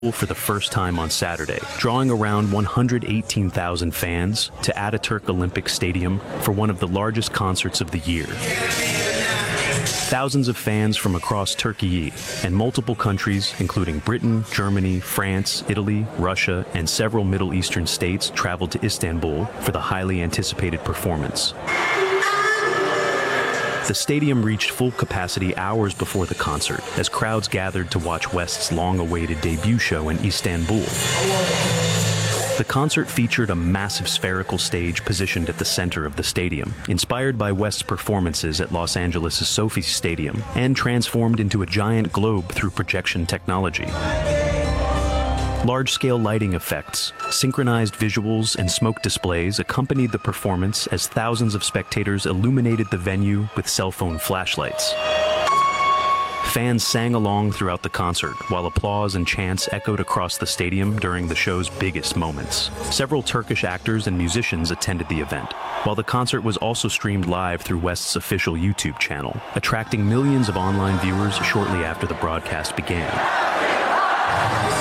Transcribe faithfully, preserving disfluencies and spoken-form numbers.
for the first time on Saturday, drawing around one hundred eighteen thousand fans to Ataturk Olympic Stadium for one of the largest concerts of the year. Thousands of fans from across Turkey and multiple countries, including Britain, Germany, France, Italy, Russia, and several Middle Eastern states, traveled to Istanbul for the highly anticipated performance. The stadium reached full capacity hours before the concert, as crowds gathered to watch West's long-awaited debut show in Istanbul. The concert featured a massive spherical stage positioned at the center of the stadium, inspired by West's performances at Los Angeles' Sophie Stadium, and transformed into a giant globe through projection technology. Large-scale lighting effects, synchronized visuals, and smoke displays accompanied the performance as thousands of spectators illuminated the venue with cell phone flashlights. Fans sang along throughout the concert, while applause and chants echoed across the stadium during the show's biggest moments. Several Turkish actors and musicians attended the event, while the concert was also streamed live through West's official YouTube channel, attracting millions of online viewers shortly after the broadcast began.